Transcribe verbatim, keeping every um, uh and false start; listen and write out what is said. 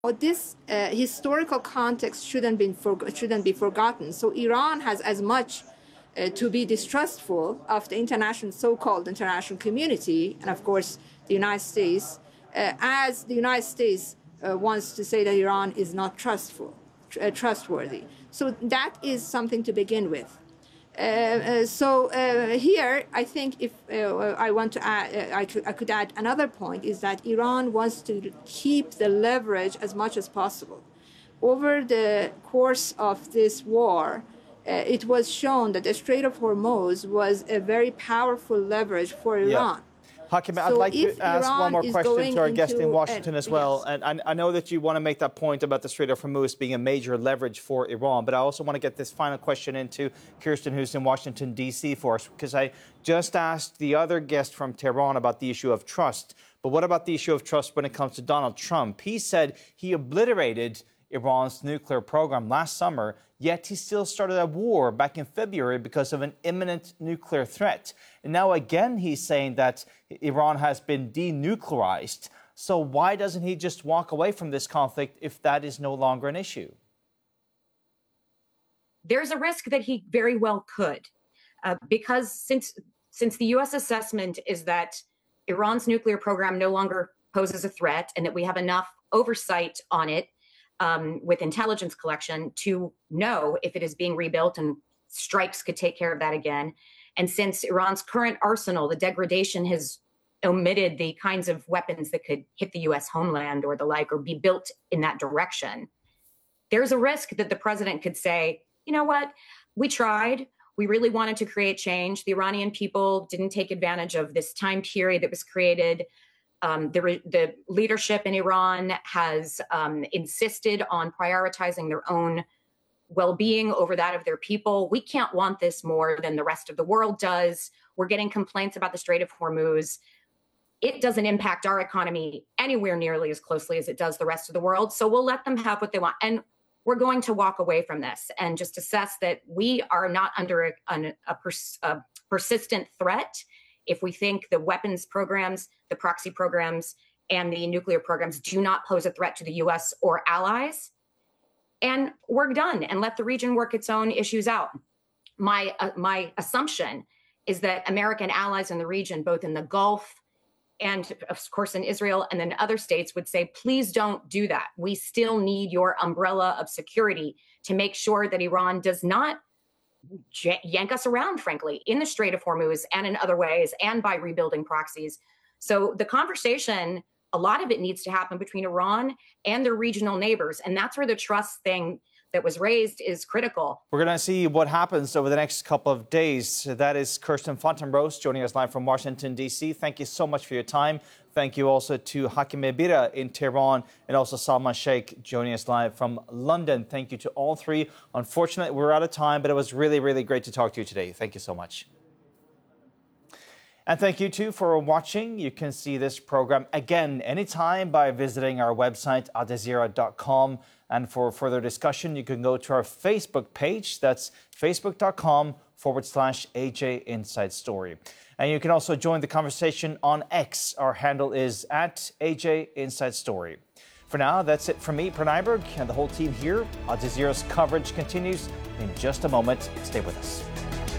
this uh, historical context shouldn't be, for, shouldn't be forgotten. So Iran has as much uh, to be distrustful of the international, so-called international community, and of course the United States, uh, as the United States uh, wants to say that Iran is not trustful, tr- uh, trustworthy. So that is something to begin with. Uh, uh, so uh, here, I think if uh, I want to add, uh, I, could, I could add another point is that Iran wants to keep the leverage as much as possible. Over the course of this war, uh, it was shown that the Strait of Hormuz was a very powerful leverage for Iran. Yeah. Hakim, so I'd like to ask Iran one more question to our guest in Washington uh, as well. Yes. And I, I know that you want to make that point about the Strait of Hormuz being a major leverage for Iran, but I also want to get this final question into Kirsten, who's in Washington, D C for us, because I just asked the other guest from Tehran about the issue of trust. But what about the issue of trust when it comes to Donald Trump? He said he obliterated Iran's nuclear program last summer, yet he still started a war back in February because of an imminent nuclear threat. And now again, he's saying that Iran has been denuclearized. So why doesn't he just walk away from this conflict if that is no longer an issue? There's a risk that he very well could, uh, because since since the U S assessment is that Iran's nuclear program no longer poses a threat and that we have enough oversight on it, Um, with intelligence collection to know if it is being rebuilt, and strikes could take care of that again. And since Iran's current arsenal, the degradation has omitted the kinds of weapons that could hit the U S homeland or the like, or be built in that direction, there's a risk that the president could say, you know what, we tried. We really wanted to create change. The Iranian people didn't take advantage of this time period that was created. Um, the, the leadership in Iran has um, insisted on prioritizing their own well-being over that of their people. We can't want this more than the rest of the world does. We're getting complaints about the Strait of Hormuz. It doesn't impact our economy anywhere nearly as closely as it does the rest of the world. So we'll let them have what they want. And we're going to walk away from this and just assess that we are not under a, a, a, pers- a persistent threat. If we think the weapons programs, the proxy programs, and the nuclear programs do not pose a threat to the U S or allies, and we're done and let the region work its own issues out. My uh, my assumption is that American allies in the region, both in the Gulf and of course in Israel and then other states, would say, please don't do that. We still need your umbrella of security to make sure that Iran does not yank us around, frankly, in the Strait of Hormuz and in other ways, and by rebuilding proxies. So the conversation, a lot of it needs to happen between Iran and their regional neighbors. And that's where the trust thing that was raised is critical. We're going to see what happens over the next couple of days. That is Kirsten Fontenbros joining us live from Washington, D C. Thank you so much for your time. Thank you also to Hakim Bira in Tehran and also Salman Sheikh joining us live from London. Thank you to all three. Unfortunately, we're out of time, but it was really, really great to talk to you today. Thank you so much. And thank you, too, for watching. You can see this program again anytime by visiting our website, al jazeera dot com. And for further discussion, you can go to our Facebook page. That's facebook.com forward slash AJ Inside Story. And you can also join the conversation on X. Our handle is at A J Inside Story. For now, that's it from me, Pranay Berg, and the whole team here. Al Jazeera's coverage continues in just a moment. Stay with us.